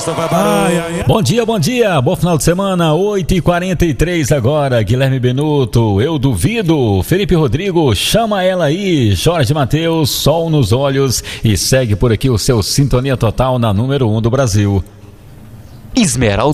Bom dia, bom final de semana, 8h43 agora, Guilherme Benuto, eu duvido, Felipe Rodrigo, chama ela aí, Jorge Mateus, sol nos olhos e segue por aqui o seu Sintonia Total na número 1 do Brasil. Esmeralda